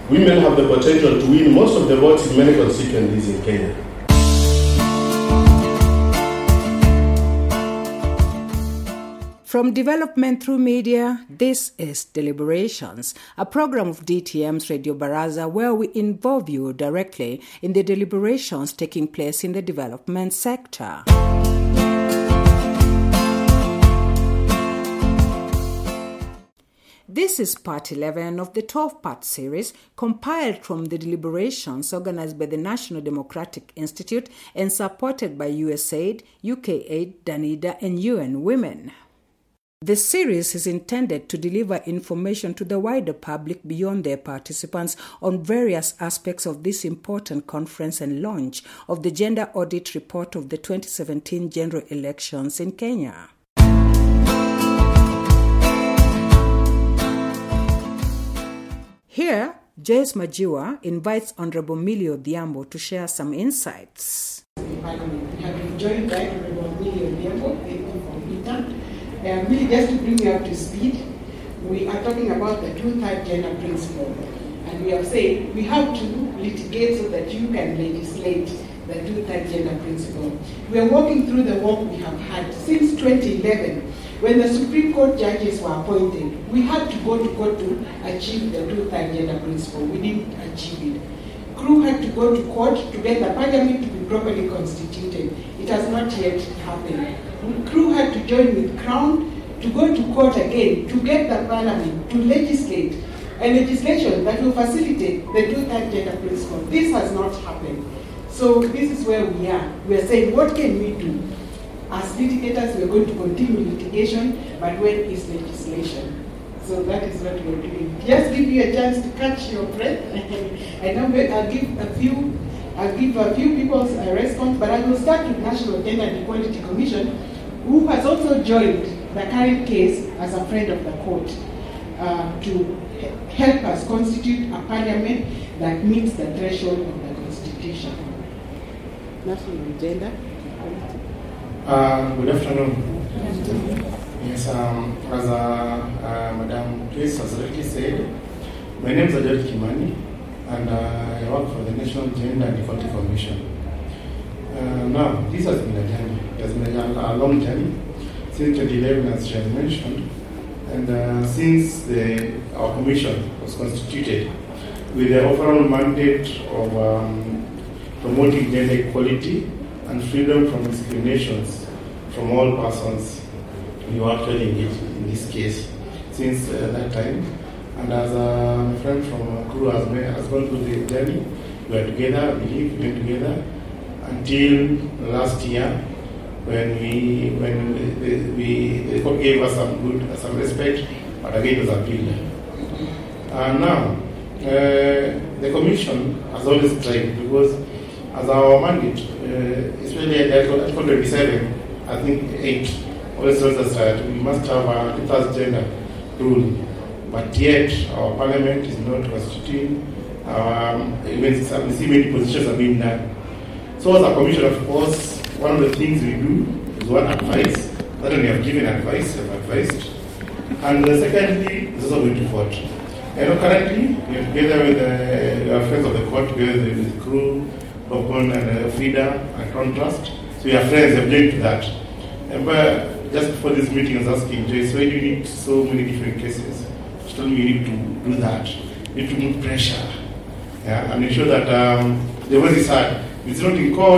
women have the potential to win most of the votes in many constituencies in Kenya. From development through media, this is Deliberations, a program of DTM's Radio Baraza where we involve you directly in the deliberations taking place in the development sector. This is part 11 of the 12-part series compiled from the deliberations organized by the National Democratic Institute and supported by USAID, UKAID, Danida, and UN Women. The series is intended to deliver information to the wider public beyond their participants on various aspects of this important conference and launch of the Gender Audit Report of the 2017 general elections in Kenya. Here, Joyce Majiwa invites Honorable Millie Odhiambo to share some insights. We have been joined by Honorable Millie Odhiambo, MP from Peter. Really, just to bring you up to speed, we are talking about the two-third gender principle. And we have said we have to litigate so that you can legislate the two-third gender principle. We are walking through the work we have had since 2011. When the Supreme Court judges were appointed, we had to go to court to achieve the two-third gender principle. We didn't achieve it. CRU had to go to court to get the parliament to be properly constituted. It has not yet happened. CRU had to join with Crown to go to court again to get the parliament to legislate a legislation that will facilitate the two-third gender principle. This has not happened. So this is where we are. We are saying, what can we do? As litigators, we are going to continue litigation, but when is legislation? So that is what we are doing. Just give you a chance to catch your breath. I know I'll give a few people's response, but I will start with National Gender and Equality Commission, who has also joined the current case as a friend of the court to help us constitute a parliament that meets the threshold of the Constitution. National Gender Equality. Good afternoon. Yes, as Madam Joyce has already said, my name is Adel Kimani, and I work for the National Gender and Equality Commission. Now, this has been a journey. It has been a long journey since 2011, as she has mentioned, and since our commission was constituted with the overall mandate of promoting gender equality and freedom from discriminations from all persons. We were actually engaged in this case since that time. And as my friend from CRU has gone through the journey, we are together, I believe, we went together until last year when the court gave us some respect, but again it was appealed. And now, the commission has always tried, because as our mandate, especially Article 27, I think 8, always tells us that we must have a two-thirds gender rule. But yet, our parliament is not constituting. Even see many positions are being done. So, as a commission, of course, one of the things we do is one advice. Not only have given advice, have advised. And secondly, is also going to court. Currently, we are together with our friends of the court, together with CRU, Popcorn, and FIDA, and Contrast. So, we are friends, we have joined to that. But just before this meeting, I was asking Joyce, why do you need so many different cases? She told me you need to do that. You need to move pressure. Yeah, and ensure that the voice is heard. It's not in court.